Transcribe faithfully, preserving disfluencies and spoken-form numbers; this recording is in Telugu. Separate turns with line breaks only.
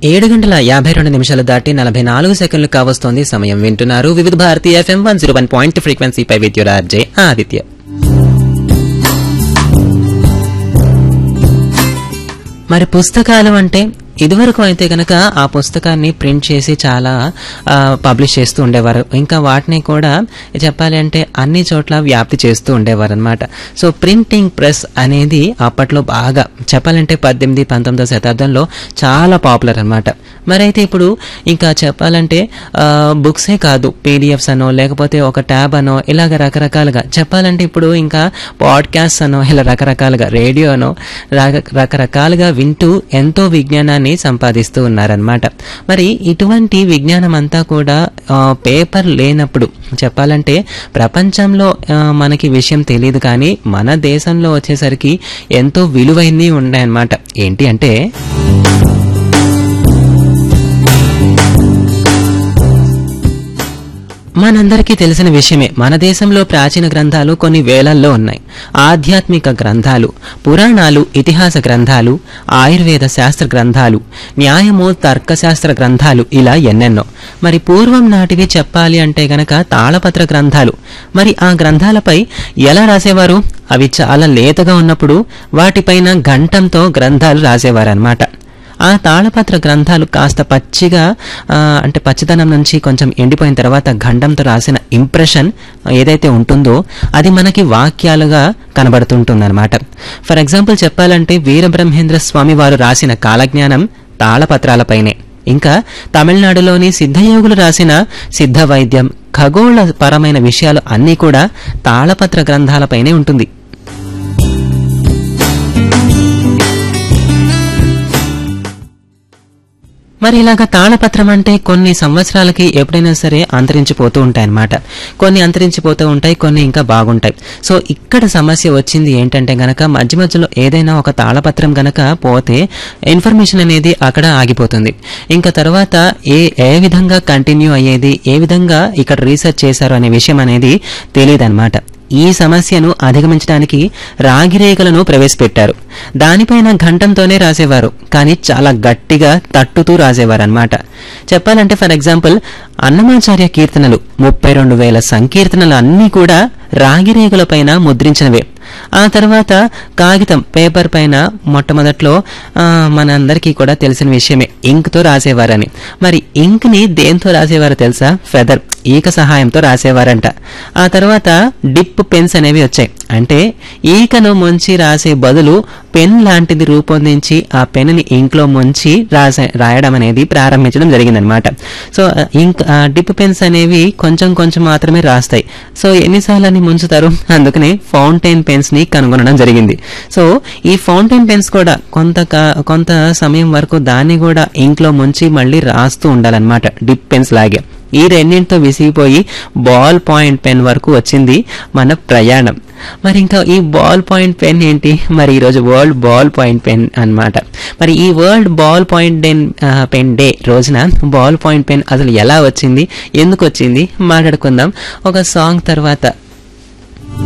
ఏడు గంటల యాభై రెండు నిమిషాలు దాటి నలభై నాలుగు సెకండ్లు కావస్తోంది సమయం. వింటున్నారు వివిధ Bharati FM one zero one point ఫ్రీక్వెన్సీపై విద్యుత్ ఆర్జే ఆదిత్య. మరి పుస్తకాలు అంటే ఇదివరకు అయితే కనుక ఆ పుస్తకాన్ని ప్రింట్ చేసి చాలా పబ్లిష్ చేస్తూ ఉండేవారు. ఇంకా వాటిని కూడా చెప్పాలి అంటే అన్ని చోట్ల వ్యాప్తి చేస్తూ ఉండేవారు అనమాట. సో ప్రింటింగ్ ప్రెస్ అనేది అప్పట్లో బాగా చెప్పాలంటే పద్దెనిమిది పంతొమ్మిదో శతాబ్దంలో చాలా పాపులర్ అనమాట. మరి అయితే ఇప్పుడు ఇంకా చెప్పాలంటే బుక్సే కాదు, పీడిఎఫ్స్ అనో లేకపోతే ఒక ట్యాబ్ అనో ఇలాగ రకరకాలుగా చెప్పాలంటే ఇప్పుడు ఇంకా పాడ్కాస్ట్ అనో ఇలా రకరకాలుగా రేడియో అనో రకరకాలుగా వింటూ ఎంతో విజ్ఞానాన్ని సంపాదిస్తూ ఉన్నారనమాట. మరి ఇటువంటి విజ్ఞానం అంతా కూడా పేపర్ లేనప్పుడు చెప్పాలంటే ప్రపంచంలో మనకి విషయం తెలియదు, కానీ మన దేశంలో వచ్చేసరికి ఎంతో విలువైనవి ఉన్నాయన్నమాట. ఏంటి అంటే మనందరికీ తెలిసిన విషయమే, మన దేశంలో ప్రాచీన గ్రంథాలు కొన్ని వేలల్లో ఉన్నాయి. ఆధ్యాత్మిక గ్రంథాలు, పురాణాలు, ఇతిహాస గ్రంథాలు, ఆయుర్వేద శాస్త్ర గ్రంథాలు, న్యాయము తర్కశాస్త్ర గ్రంథాలు, ఇలా ఎన్నెన్నో. మరి పూర్వం నాటివి చెప్పాలి అంటే గనక తాళపత్ర గ్రంథాలు. మరి ఆ గ్రంథాలపై ఎలా రాసేవారు? అవి చాలా లేతగా ఉన్నప్పుడు వాటిపైన గంటంతో గ్రంథాలు రాసేవారనమాట. ఆ తాళపత్ర గ్రంథాలు కాస్త పచ్చిగా అంటే పచ్చిదనం నుంచి కొంచెం ఎండిపోయిన తర్వాత గంధంతో రాసిన ఇంప్రెషన్ ఏదైతే ఉంటుందో అది మనకి వాక్యాలుగా కనబడుతుంటుందన్నమాట. ఫర్ ఎగ్జాంపుల్ చెప్పాలంటే వీరబ్రహ్మేంద్ర స్వామి వారు రాసిన కాలజ్ఞానం తాళపత్రాలపైనే. ఇంకా తమిళనాడులోని సిద్ధయోగులు రాసిన సిద్ధ వైద్యం, ఖగోళ పరమైన విషయాలు అన్నీ కూడా తాళపత్ర గ్రంథాలపైనే ఉంటుంది. మరి ఇలాగ తాళపత్రం అంటే కొన్ని సంవత్సరాలకి ఎప్పుడైనా సరే అంతరించిపోతూ ఉంటాయన్నమాట. కొన్ని అంతరించిపోతూ ఉంటాయి, కొన్ని ఇంకా బాగుంటాయి. సో ఇక్కడ సమస్య వచ్చింది ఏంటంటే గనక మధ్య మధ్యలో ఏదైనా ఒక తాళపత్రం గనక పోతే ఇన్ఫర్మేషన్ అనేది అక్కడ ఆగిపోతుంది. ఇంకా తర్వాత ఏ ఏ విధంగా కంటిన్యూ అయ్యేది, ఏ విధంగా ఇక్కడ రీసెర్చ్ చేశారు అనే విషయం అనేది తెలియదన్నమాట. ఈ సమస్యను అధిగమించడానికి రాగిరేఖలను ప్రవేశపెట్టారు. దానిపైన ఘంటంతోనే రాసేవారు, కానీ చాలా గట్టిగా తట్టుతూ రాసేవారు అనమాట. చెప్పాలంటే ఫర్ ఎగ్జాంపుల్ అన్నమాచార్య కీర్తనలు ముప్పై రెండు వేల సంకీర్తనలు అన్నీ కూడా రాగిరేఖల పైన ముద్రించినవే. ఆ తర్వాత కాగితం పేపర్ పైన మొట్టమొదట్లో మనందరికీ కూడా తెలిసిన విషయమే ఇంక్తో రాసేవారని. మరి ఇంక్ ని దేంతో రాసేవారో తెలుసా? ఫెదర్, ఈక సహాయంతో రాసేవారంట. ఆ తర్వాత డిప్ పెన్స్ అనేవి వచ్చాయి. అంటే ఈకను ముంచి రాసే బదులు పెన్ లాంటిది రూపొందించి ఆ పెన్నుని ఇంక్ లో ముంచి రాసే రాయడం అనేది ప్రారంభించడం జరిగిందనమాట. సో ఇంక్ డిప్ పెన్స్ అనేవి కొంచెం కొంచెం మాత్రమే రాస్తాయి. సో ఎన్నిసార్లు అని ముంచుతారు, అందుకనే ఫౌంటైన్ పెన్స్ ని కనుగొనడం జరిగింది. సో ఈ ఫౌంటైన్ పెన్స్ కూడా కొంత కొంత సమయం వరకు దాన్ని కూడా ఇంక్ లో ముంచి మళ్ళీ రాస్తూ ఉండాలన్నమాట, డిప్ పెన్స్ లాగే. ఈ రెండింటితో విసిగిపోయి బాల్ పాయింట్ పెన్ వరకు వచ్చింది మన ప్రయాణం. మరి ఇంకా ఈ బాల్ పాయింట్ పెన్ ఏంటి? మరి ఈరోజు వరల్డ్ బాల్ పాయింట్ పెన్ అన్నమాట. మరి ఈ world ball point pen day రోజున బాల్ పాయింట్ పెన్ అసలు ఎలా వచ్చింది, ఎందుకు వచ్చింది మాట్లాడుకుందాం ఒక సాంగ్ తర్వాత.